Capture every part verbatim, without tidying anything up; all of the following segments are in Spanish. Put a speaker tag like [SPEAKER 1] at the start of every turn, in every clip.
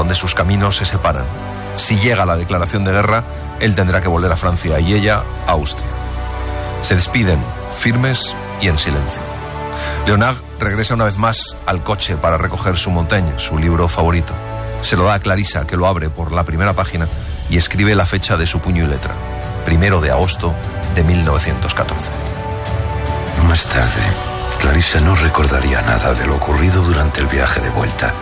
[SPEAKER 1] donde sus caminos se separan. Si llega la declaración de guerra, él tendrá que volver a Francia y ella a Austria. Se despiden, firmes y en silencio. Leonard regresa una vez más al coche para recoger su Montaigne, su libro favorito. Se lo da a Clarissa, que lo abre por la primera página y escribe la fecha de su puño y letra, primero de agosto de mil novecientos catorce.
[SPEAKER 2] Más tarde, Clarissa no recordaría nada de lo ocurrido durante el viaje de vuelta.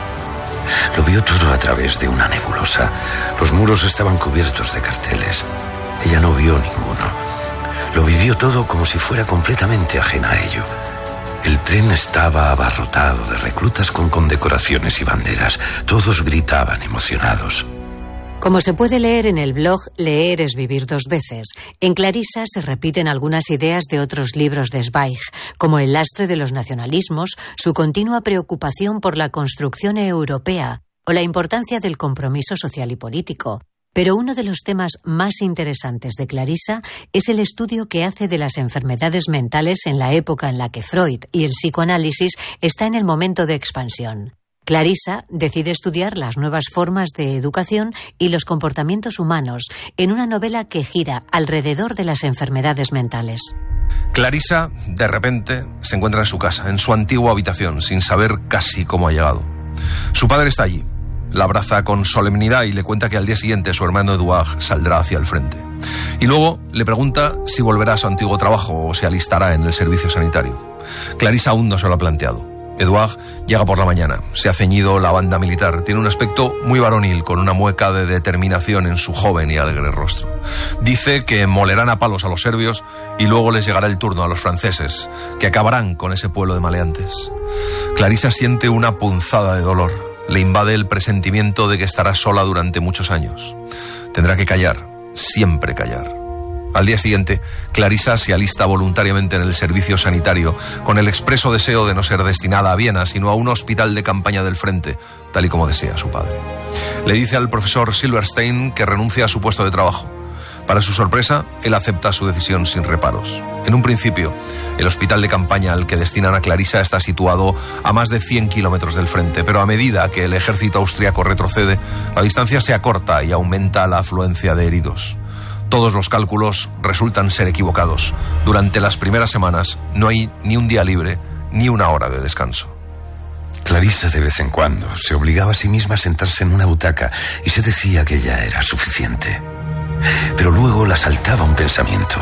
[SPEAKER 2] Lo vio todo a través de una nebulosa. Los muros estaban cubiertos de carteles. Ella no vio ninguno. Lo vivió todo como si fuera completamente ajena a ello. El tren estaba abarrotado de reclutas con condecoraciones y banderas. Todos gritaban emocionados.
[SPEAKER 3] Como se puede leer en el blog Leer es vivir dos veces, en Clarissa se repiten algunas ideas de otros libros de Zweig, como el lastre de los nacionalismos, su continua preocupación por la construcción europea o la importancia del compromiso social y político. Pero uno de los temas más interesantes de Clarissa es el estudio que hace de las enfermedades mentales en la época en la que Freud y el psicoanálisis está en el momento de expansión. Clarissa decide estudiar las nuevas formas de educación y los comportamientos humanos en una novela que gira alrededor de las enfermedades mentales.
[SPEAKER 1] Clarissa, de repente, se encuentra en su casa, en su antigua habitación, sin saber casi cómo ha llegado. Su padre está allí, la abraza con solemnidad y le cuenta que al día siguiente su hermano Eduard saldrá hacia el frente. Y luego le pregunta si volverá a su antiguo trabajo o se alistará en el servicio sanitario. Clarissa aún no se lo ha planteado. Eduard llega por la mañana, se ha ceñido la banda militar, tiene un aspecto muy varonil, con una mueca de determinación en su joven y alegre rostro. Dice que molerán a palos a los serbios y luego les llegará el turno a los franceses, que acabarán con ese pueblo de maleantes. Clarissa siente una punzada de dolor, le invade el presentimiento de que estará sola durante muchos años. Tendrá que callar, siempre callar. Al día siguiente, Clarissa se alista voluntariamente en el servicio sanitario, con el expreso deseo de no ser destinada a Viena, sino a un hospital de campaña del frente, tal y como desea su padre. Le dice al profesor Silverstein que renuncia a su puesto de trabajo. Para su sorpresa, él acepta su decisión sin reparos. En un principio, el hospital de campaña al que destinan a Clarissa está situado a más de cien kilómetros del frente, pero a medida que el ejército austriaco retrocede, la distancia se acorta y aumenta la afluencia de heridos. Todos los cálculos resultan ser equivocados. Durante las primeras semanas no hay ni un día libre, ni una hora de descanso.
[SPEAKER 2] Clarissa de vez en cuando se obligaba a sí misma a sentarse en una butaca y se decía que ya era suficiente. Pero luego la asaltaba un pensamiento.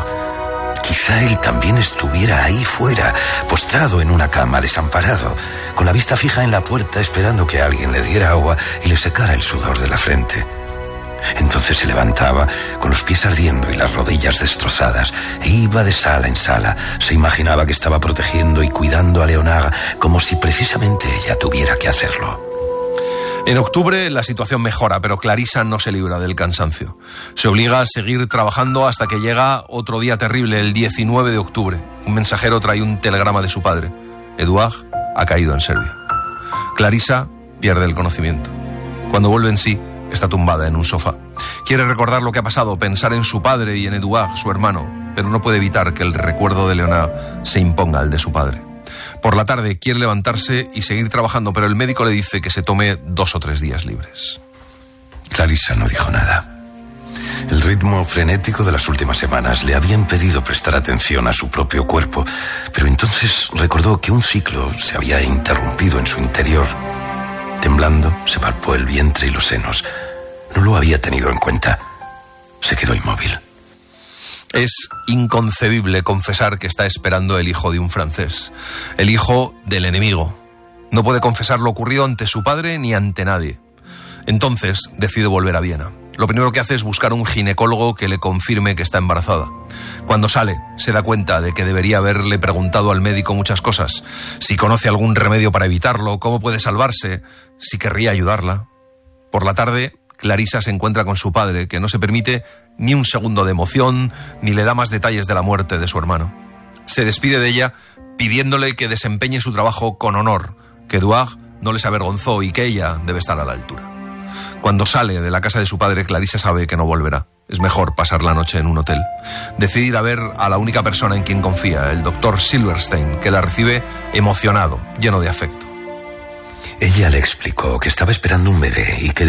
[SPEAKER 2] Quizá él también estuviera ahí fuera, postrado en una cama, desamparado, con la vista fija en la puerta, esperando que alguien le diera agua y le secara el sudor de la frente. Entonces se levantaba, con los pies ardiendo y las rodillas destrozadas, e iba de sala en sala. Se imaginaba que estaba protegiendo y cuidando a Leonard, como si precisamente ella tuviera que hacerlo.
[SPEAKER 1] En octubre la situación mejora, pero Clarissa no se libra del cansancio. Se obliga a seguir trabajando hasta que llega otro día terrible, el diecinueve de octubre. Un mensajero trae un telegrama de su padre. Eduard ha caído en Serbia. Clarissa pierde el conocimiento. Cuando vuelve en sí, está tumbada en un sofá. Quiere recordar lo que ha pasado, pensar en su padre y en Eduard, su hermano, pero no puede evitar que el recuerdo de Leonard se imponga al de su padre. Por la tarde quiere levantarse y seguir trabajando, pero el médico le dice que se tome dos o tres días libres.
[SPEAKER 2] Clarissa no dijo nada. El ritmo frenético de las últimas semanas le había impedido prestar atención a su propio cuerpo, pero entonces recordó que un ciclo se había interrumpido en su interior. Temblando, se palpó el vientre y los senos. No lo había tenido en cuenta. Se quedó inmóvil.
[SPEAKER 1] Es inconcebible confesar que está esperando el hijo de un francés, el hijo del enemigo. No puede confesar lo ocurrido ante su padre ni ante nadie. Entonces decide volver a Viena. Lo primero que hace es buscar un ginecólogo que le confirme que está embarazada. Cuando sale, se da cuenta de que debería haberle preguntado al médico muchas cosas. Si conoce algún remedio para evitarlo, cómo puede salvarse, si querría ayudarla. Por la tarde, Clarissa se encuentra con su padre, que no se permite ni un segundo de emoción, ni le da más detalles de la muerte de su hermano. Se despide de ella pidiéndole que desempeñe su trabajo con honor, que Eduard no les avergonzó y que ella debe estar a la altura. Cuando sale de la casa de su padre, Clarissa sabe que no volverá. Es mejor pasar la noche en un hotel. Decide ir a ver a la única persona en quien confía, el doctor Silverstein, que la recibe emocionado, lleno de afecto.
[SPEAKER 2] Ella le explicó que estaba esperando un bebé y que